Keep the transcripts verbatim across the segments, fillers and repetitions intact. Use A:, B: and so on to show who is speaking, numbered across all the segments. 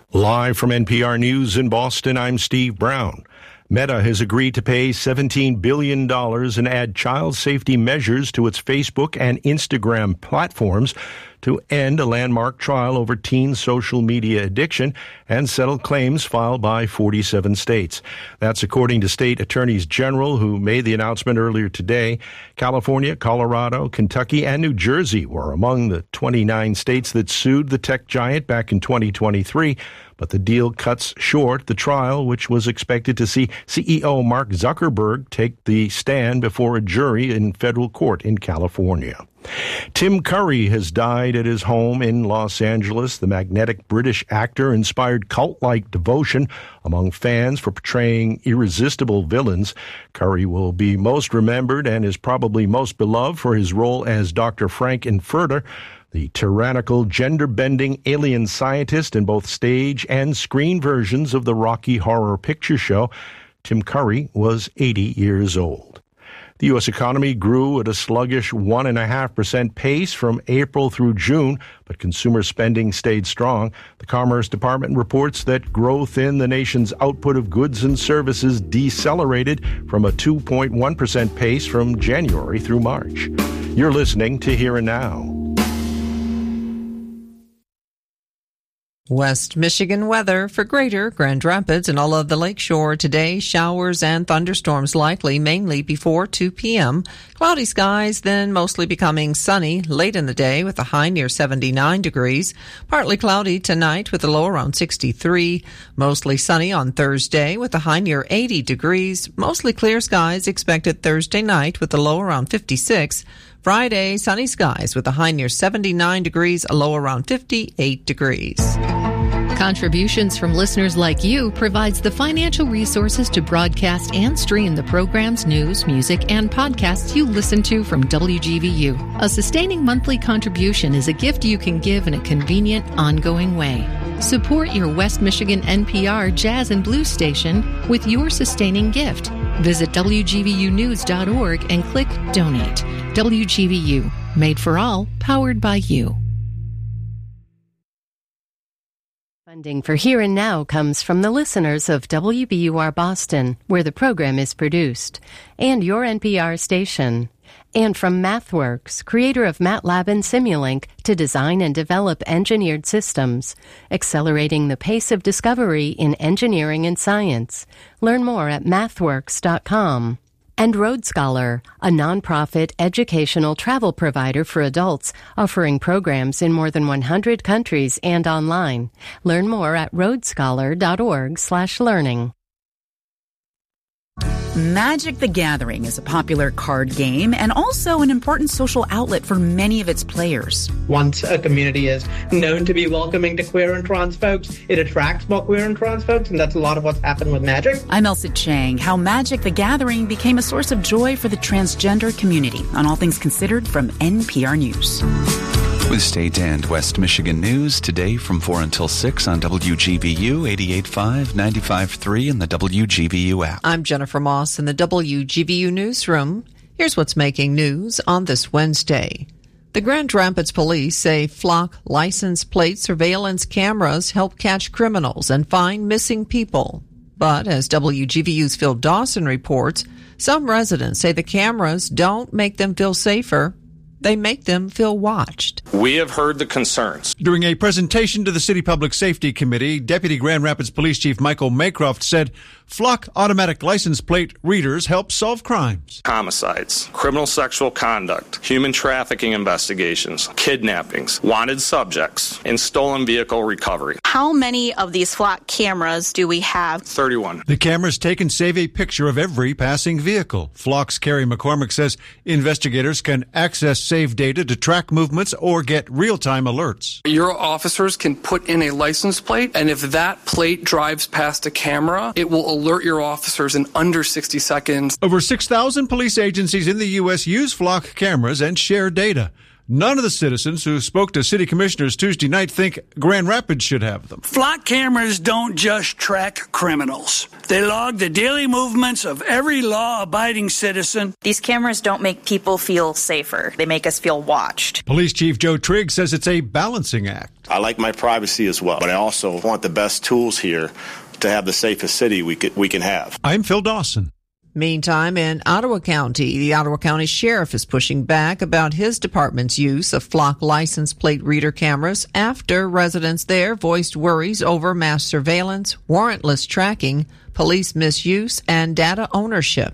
A: Live from N P R News in Boston, I'm Steve Brown. Meta has agreed to pay seventeen billion dollars and add child safety measures to its Facebook and Instagram platforms to end a landmark trial over teen social media addiction and settle claims filed by forty-seven states. That's according to state attorneys general who made the announcement earlier today. California, Colorado, Kentucky, and New Jersey were among the twenty-nine states that sued the tech giant back in twenty twenty-three. But the deal cuts short the trial, which was expected to see C E O Mark Zuckerberg take the stand before a jury in federal court in California. Tim Curry has died at his home in Los Angeles. The magnetic British actor inspired cult-like devotion among fans for portraying irresistible villains. Curry will be most remembered and is probably most beloved for his role as Doctor Frank-N-Furter, the tyrannical, gender-bending alien scientist in both stage and screen versions of the Rocky Horror Picture Show. Tim Curry was eighty years old. The U S economy grew at a sluggish one point five percent pace from April through June, but consumer spending stayed strong. The Commerce Department reports that growth in the nation's output of goods and services decelerated from a two point one percent pace from January through March. You're listening to Here and Now.
B: West Michigan weather for Greater Grand Rapids and all of the lakeshore today. Showers and thunderstorms likely, mainly before two p.m. Cloudy skies, then mostly becoming sunny late in the day with a high near seventy-nine degrees. Partly cloudy tonight with a low around sixty-three. Mostly sunny on Thursday with a high near eighty degrees. Mostly clear skies expected Thursday night with a low around fifty-six. Friday, sunny skies with a high near seventy-nine degrees, a low around fifty-eight degrees.
C: Contributions from listeners like you provides the financial resources to broadcast and stream the programs, news, music, and podcasts you listen to from W G V U. A sustaining monthly contribution is a gift you can give in a convenient, ongoing way. Support your West Michigan N P R Jazz and Blues station with your sustaining gift. Visit W G V U news dot org and click Donate. W G V U, made for all, powered by you.
D: Funding for Here and Now comes from the listeners of W B U R Boston, where the program is produced, and your N P R station. And from MathWorks, creator of MATLAB and Simulink, to design and develop engineered systems, accelerating the pace of discovery in engineering and science. Learn more at mathworks dot com. And Road Scholar, a nonprofit educational travel provider for adults, offering programs in more than one hundred countries and online. Learn more at road scholar dot org slash learning.
E: Magic the Gathering is a popular card game and also an important social outlet for many of its players.
F: Once a community is known to be welcoming to queer and trans folks, it attracts more queer and trans folks, and that's a lot of what's happened with Magic.
E: I'm Elsa Chang. How Magic the Gathering became a source of joy for the transgender community on All Things Considered from N P R News.
G: With state and West Michigan news today from four until six on W G V U eighty-eight point five, ninety-five point three and the W G V U app.
B: I'm Jennifer Moss in the W G V U newsroom. Here's what's making news on this Wednesday. The Grand Rapids police say Flock license plate surveillance cameras help catch criminals and find missing people. But as W G V U's Phil Dawson reports, some residents say the cameras don't make them feel safer. They make them feel watched.
H: We have heard the concerns.
I: During a presentation to the City Public Safety Committee, Deputy Grand Rapids Police Chief Michael Maycroft said Flock automatic license plate readers help solve crimes.
H: Homicides, criminal sexual conduct, human trafficking investigations, kidnappings, wanted subjects, and stolen vehicle recovery.
J: How many of these Flock cameras do we have?
H: thirty-one.
I: The cameras taken save a picture of every passing vehicle. Flock's Carrie McCormick says investigators can access save data to track movements or get real-time alerts.
K: Your officers can put in a license plate, and if that plate drives past a camera, it will alert your officers in under sixty seconds.
I: Over six thousand police agencies in the U S use Flock cameras and share data. None of the citizens who spoke to city commissioners Tuesday night think Grand Rapids should have them.
L: Flock cameras don't just track criminals. They log the daily movements of every law-abiding citizen.
J: These cameras don't make people feel safer. They make us feel watched.
I: Police Chief Joe Trigg says it's a balancing act.
M: I like my privacy as well, but I also want the best tools here to have the safest city we could, we can have.
I: I'm Phil Dawson.
B: Meantime, in Ottawa County, the Ottawa County Sheriff is pushing back about his department's use of Flock license plate reader cameras after residents there voiced worries over mass surveillance, warrantless tracking, police misuse, and data ownership.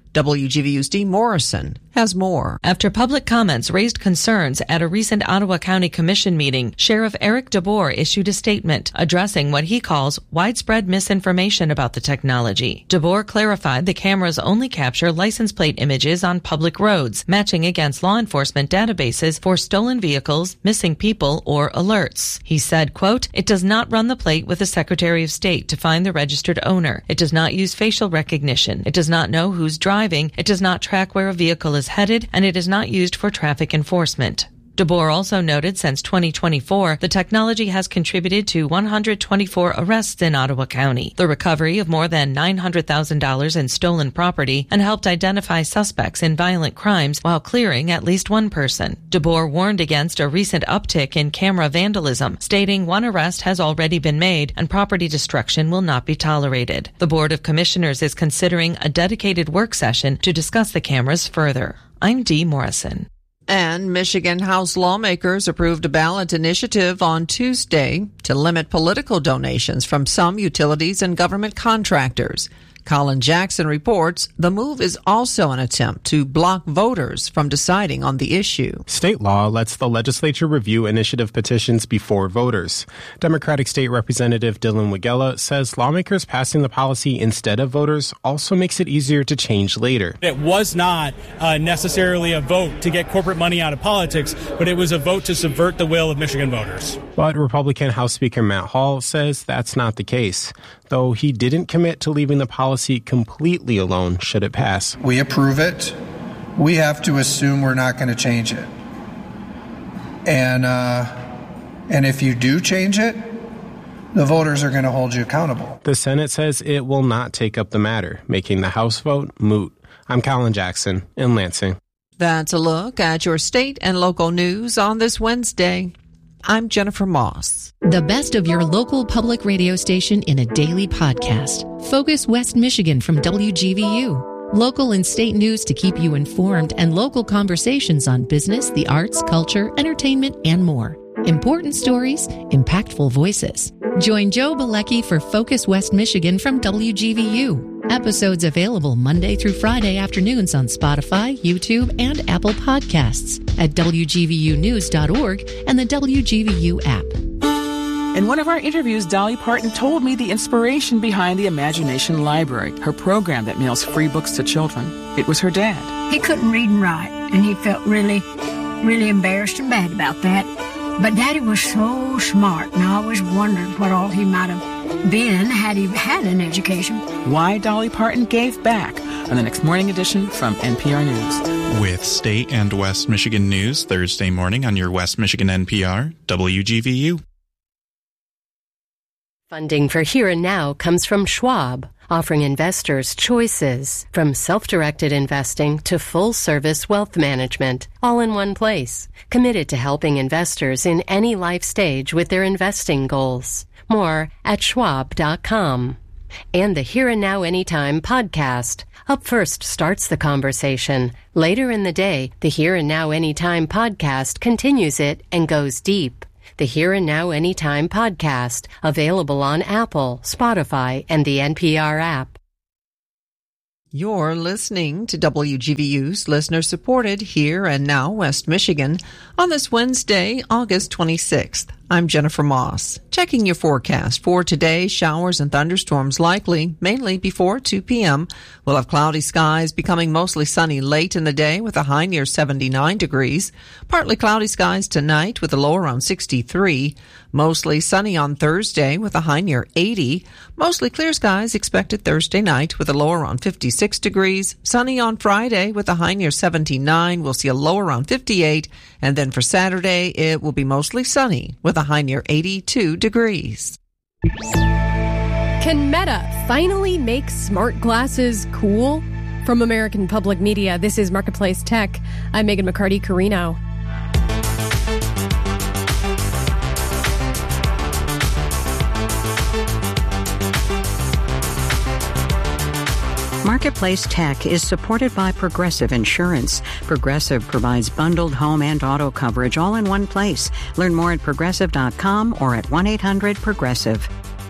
B: W G V U's Dee Morrison has more.
N: After public comments raised concerns at a recent Ottawa County Commission meeting, Sheriff Eric DeBoer issued a statement addressing what he calls widespread misinformation about the technology. DeBoer clarified the cameras only capture license plate images on public roads, matching against law enforcement databases for stolen vehicles, missing people, or alerts. He said, quote, "It does not run the plate with the Secretary of State to find the registered owner. It does not use facial recognition. It does not know who's driving. It does not track where a vehicle is headed, and it is not used for traffic enforcement." DeBoer also noted since twenty twenty-four, the technology has contributed to one hundred twenty-four arrests in Ottawa County, the recovery of more than nine hundred thousand dollars in stolen property, and helped identify suspects in violent crimes while clearing at least one person. DeBoer warned against a recent uptick in camera vandalism, stating one arrest has already been made and property destruction will not be tolerated. The Board of Commissioners is considering a dedicated work session to discuss the cameras further. I'm Dee Morrison.
B: And Michigan House lawmakers approved a ballot initiative on Tuesday to limit political donations from some utilities and government contractors. Colin Jackson reports the move is also an attempt to block voters from deciding on the issue.
O: State law lets the legislature review initiative petitions before voters. Democratic State Representative Dylan Wigella says lawmakers passing the policy instead of voters also makes it easier to change later.
P: It was not uh, necessarily a vote to get corporate money out of politics, but it was a vote to subvert the will of Michigan voters.
O: But Republican House Speaker Matt Hall says that's not the case, though he didn't commit to leaving the policy completely alone should it pass.
Q: We approve it. We have to assume we're not going to change it. And uh, and if you do change it, the voters are going to hold you accountable.
O: The Senate says it will not take up the matter, making the House vote moot. I'm Colin Jackson in Lansing.
B: That's a look at your state and local news on this Wednesday. I'm Jennifer Moss.
C: The best of your local public radio station in a daily podcast. Focus West Michigan from W G V U. Local and state news to keep you informed and local conversations on business, the arts, culture, entertainment, and more. Important stories, impactful voices. Join Joe Bilecki for Focus West Michigan from W G V U. Episodes available Monday through Friday afternoons on Spotify, YouTube, and Apple Podcasts at W G V U news dot org and the W G V U app.
R: In one of our interviews, Dolly Parton told me the inspiration behind the Imagination Library, her program that mails free books to children. It was her dad.
S: He couldn't read and write, and he felt really, really embarrassed and bad about that. But Daddy was so smart, and I always wondered what all he might have been had he had an education.
R: Why Dolly Parton gave back on the Next Morning Edition from N P R News.
T: With state and West Michigan news Thursday morning on your West Michigan N P R, W G V U.
D: Funding for Here and Now comes from Schwab, offering investors choices from self-directed investing to full-service wealth management, all in one place. Committed to helping investors in any life stage with their investing goals. More at schwab dot com. And the Here and Now Anytime podcast. Up First starts the conversation. Later in the day, the Here and Now Anytime podcast continues it and goes deep. The Here and Now Anytime podcast, available on Apple, Spotify, and the N P R app.
B: You're listening to W G V U's listener-supported Here and Now West Michigan on this Wednesday, August twenty-sixth. I'm Jennifer Moss. Checking your forecast for today, showers and thunderstorms likely, mainly before two p.m. We'll have cloudy skies becoming mostly sunny late in the day with a high near seventy-nine degrees. Partly cloudy skies tonight with a low around sixty-three. Mostly sunny on Thursday with a high near eighty. Mostly clear skies expected Thursday night with a low around fifty-six degrees. Sunny on Friday with a high near seventy-nine. We'll see a low around fifty-eight. And then for Saturday, it will be mostly sunny with a high near eighty-two degrees.
U: Can Meta finally make smart glasses cool? From American Public Media, this is Marketplace Tech. I'm Megan McCarty-Carino.
V: Marketplace Tech is supported by Progressive Insurance. Progressive provides bundled home and auto coverage all in one place. Learn more at progressive dot com or at one eight hundred progressive.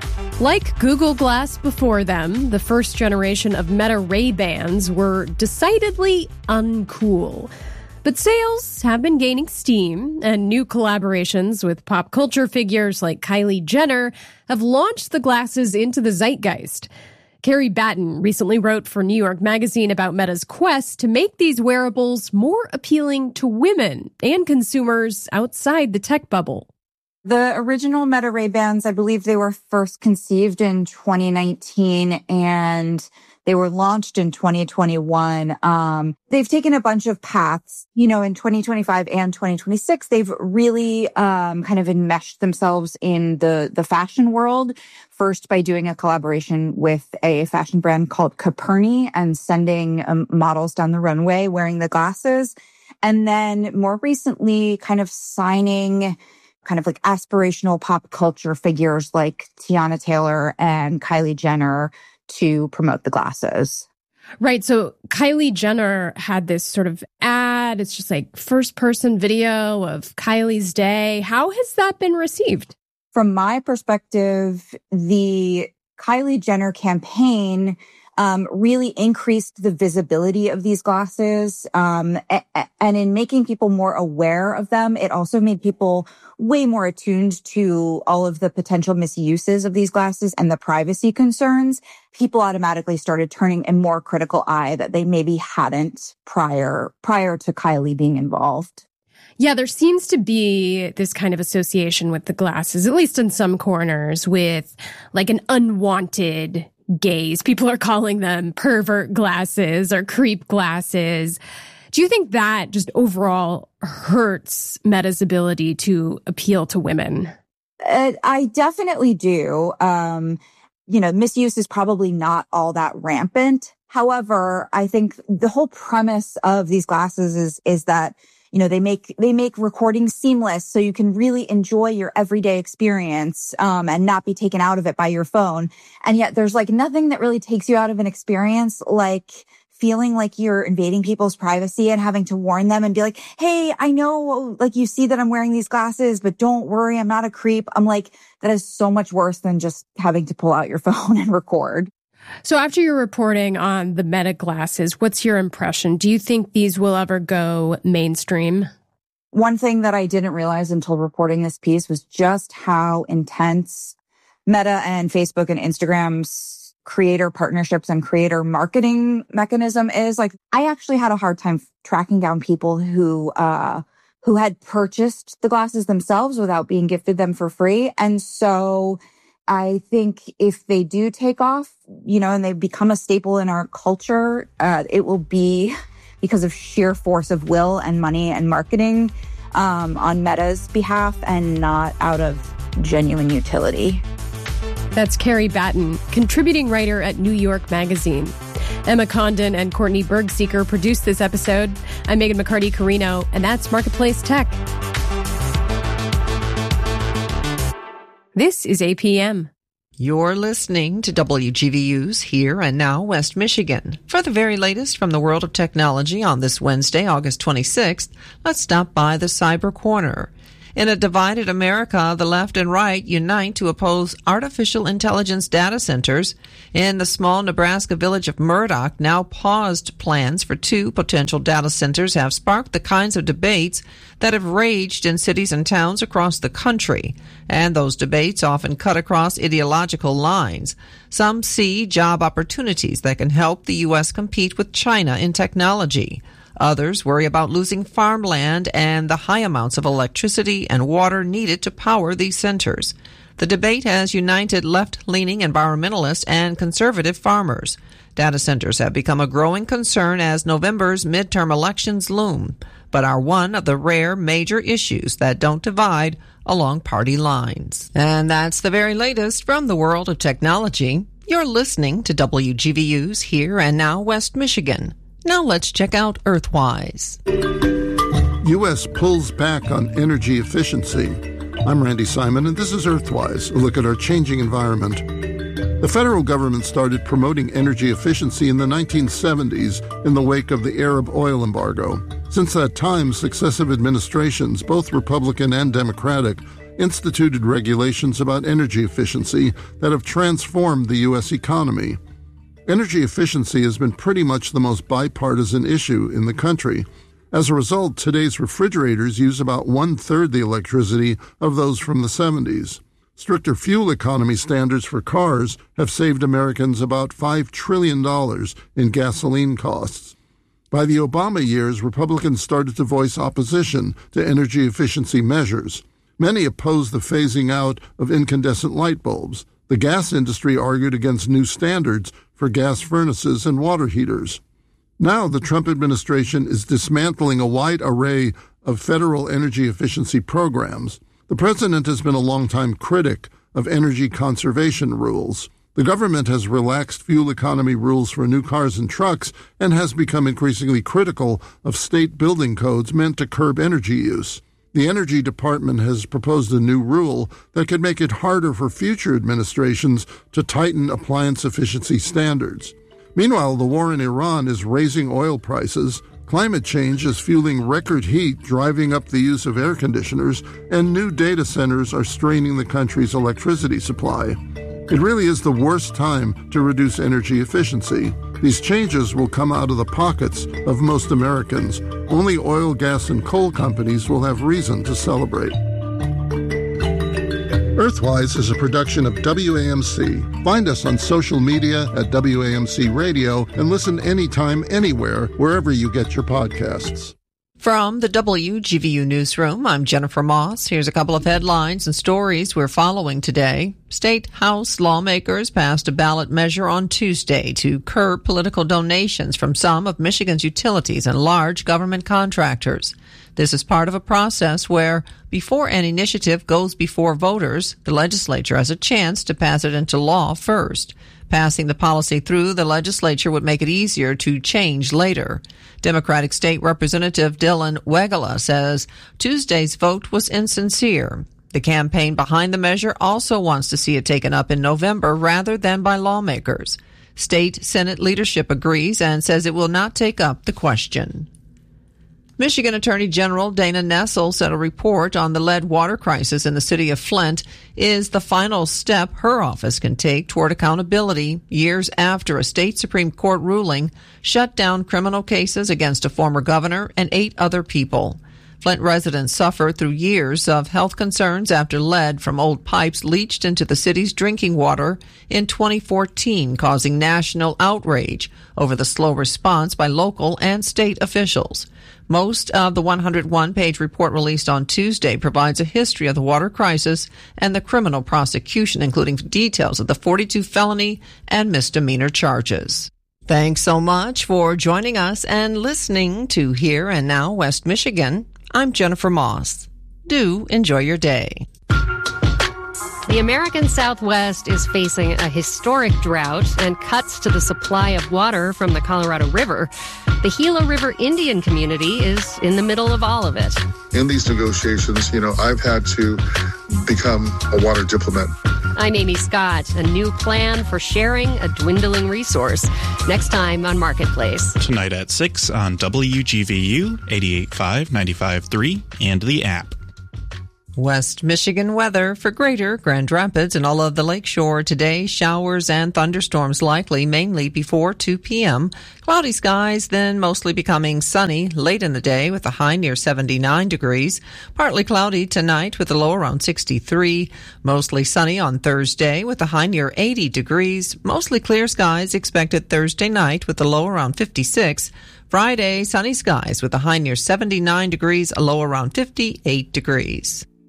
U: Like Google Glass before them, the first generation of Meta Ray-Bans were decidedly uncool. But sales have been gaining steam, and new collaborations with pop culture figures like Kylie Jenner have launched the glasses into the zeitgeist. Carrie Batten recently wrote for New York Magazine about Meta's quest to make these wearables more appealing to women and consumers outside the tech bubble.
W: The original Meta Ray-Bans, I believe they were first conceived in twenty nineteen and they were launched in twenty twenty-one. Um, they've taken a bunch of paths, you know, in twenty twenty-five and twenty twenty-six. They've really um, kind of enmeshed themselves in the, the fashion world. First, by doing a collaboration with a fashion brand called Coperni and sending um, models down the runway wearing the glasses. And then more recently, kind of signing kind of like aspirational pop culture figures like Tiana Taylor and Kylie Jenner to promote the glasses.
U: Right. So Kylie Jenner had this sort of ad. It's just like first person video of Kylie's day. How has that been received?
W: From my perspective, the Kylie Jenner campaign um, really increased the visibility of these glasses. Um, a- and in making people more aware of them, it also made people way more attuned to all of the potential misuses of these glasses and the privacy concerns. People automatically started turning a more critical eye that they maybe hadn't prior, prior to Kylie being involved.
U: Yeah, there seems to be this kind of association with the glasses, at least in some corners, with like an unwanted gaze. People are calling them pervert glasses or creep glasses. Do you think that just overall hurts Meta's ability to appeal to women?
W: Uh, I definitely do. Um, you know, misuse is probably not all that rampant. However, I think the whole premise of these glasses is, is that, you know, they make, they make recording seamless so you can really enjoy your everyday experience, um, and not be taken out of it by your phone. And yet there's like nothing that really takes you out of an experience like feeling like you're invading people's privacy and having to warn them and be like, hey, I know, like, you see that I'm wearing these glasses, but don't worry, I'm not a creep. I'm like, that is so much worse than just having to pull out your phone and record.
U: So after your reporting on the Meta glasses, what's your impression? Do you think these will ever go mainstream?
W: One thing that I didn't realize until reporting this piece was just how intense Meta and Facebook and Instagram's creator partnerships and creator marketing mechanism is. Like, I actually had a hard time tracking down people who, uh, who had purchased the glasses themselves without being gifted them for free. And so I think if they do take off, you know, and they become a staple in our culture, uh, it will be because of sheer force of will and money and marketing um, on Meta's behalf and not out of genuine utility.
U: That's Carrie Batten, contributing writer at New York Magazine. Emma Condon and Courtney Bergseeker produced this episode. I'm Megan McCarty-Carino, and that's Marketplace Tech. This is A P M.
B: You're listening to W G V U's Here and Now West Michigan. For the very latest from the world of technology on this Wednesday, August twenty-sixth, let's stop by the Cyber Corner. In a divided America, the left and right unite to oppose artificial intelligence data centers. In the small Nebraska village of Murdoch, now paused plans for two potential data centers have sparked the kinds of debates that have raged in cities and towns across the country. And those debates often cut across ideological lines. Some see job opportunities that can help the U S compete with China in technology. Others worry about losing farmland and the high amounts of electricity and water needed to power these centers. The debate has united left-leaning environmentalists and conservative farmers. Data centers have become a growing concern as November's midterm elections loom, but are one of the rare major issues that don't divide along party lines. And that's the very latest from the world of technology. You're listening to W G V U's Here and Now West Michigan. Now let's check out Earthwise.
A: U S pulls back on energy efficiency. I'm Randy Simon, and this is Earthwise, a look at our changing environment. The federal government started promoting energy efficiency in the nineteen seventies in the wake of the Arab oil embargo. Since that time, successive administrations, both Republican and Democratic, instituted regulations about energy efficiency that have transformed the U S economy. Energy efficiency has been pretty much the most bipartisan issue in the country. As a result, today's refrigerators use about one-third the electricity of those from the seventies. Stricter fuel economy standards for cars have saved Americans about five trillion dollars in gasoline costs. By the Obama years, Republicans started to voice opposition to energy efficiency measures. Many opposed the phasing out of incandescent light bulbs. The gas industry argued against new standards for gas furnaces and water heaters. Now the Trump administration is dismantling a wide array of federal energy efficiency programs. The president has been a longtime critic of energy conservation rules. The government has relaxed fuel economy rules for new cars and trucks and has become increasingly critical of state building codes meant to curb energy use. The Energy Department has proposed a new rule that could make it harder for future administrations to tighten appliance efficiency standards. Meanwhile, the war in Iran is raising oil prices, climate change is fueling record heat, driving up the use of air conditioners, and new data centers are straining the country's electricity supply. It really is the worst time to reduce energy efficiency. These changes will come out of the pockets of most Americans. Only oil, gas, and coal companies will have reason to celebrate. Earthwise is a production of W A M C. Find us on social media at W A M C Radio and listen anytime, anywhere, wherever you get your podcasts.
B: From the W G V U Newsroom, I'm Jennifer Moss. Here's a couple of headlines and stories we're following today. State House lawmakers passed a ballot measure on Tuesday to curb political donations from some of Michigan's utilities and large government contractors. This is part of a process where, before an initiative goes before voters, the legislature has a chance to pass it into law first. Passing the policy through the legislature would make it easier to change later. Democratic State Representative Dylan Wegela says Tuesday's vote was insincere. The campaign behind the measure also wants to see it taken up in November rather than by lawmakers. State Senate leadership agrees and says it will not take up the question. Michigan Attorney General Dana Nessel said a report on the lead water crisis in the city of Flint is the final step her office can take toward accountability years after a state Supreme Court ruling shut down criminal cases against a former governor and eight other people. Flint residents suffered through years of health concerns after lead from old pipes leached into the city's drinking water in twenty fourteen, causing national outrage over the slow response by local and state officials. Most of the one hundred one page report released on Tuesday provides a history of the water crisis and the criminal prosecution, including details of the forty-two felony and misdemeanor charges. Thanks so much for joining us and listening to Here and Now West Michigan. I'm Jennifer Moss. Do enjoy your day.
U: The American Southwest is facing a historic drought and cuts to the supply of water from the Colorado River. The Gila River Indian community is in the middle of all of it.
E: In these negotiations, you know, I've had to become a water diplomat.
U: I'm Amy Scott. A new plan for sharing a dwindling resource. Next time on Marketplace.
T: Tonight at six on W G V U, eighty-eight point five, ninety-five point three, and the app.
B: West Michigan weather for Greater Grand Rapids and all of the lakeshore today. Showers and thunderstorms likely mainly before two p.m. Cloudy skies, then mostly becoming sunny late in the day with a high near seventy-nine degrees. Partly cloudy tonight with a low around sixty-three. Mostly sunny on Thursday with a high near eighty degrees. Mostly clear skies expected Thursday night with a low around fifty-six. Friday, sunny skies with a high near seventy-nine degrees, a low around fifty-eight degrees.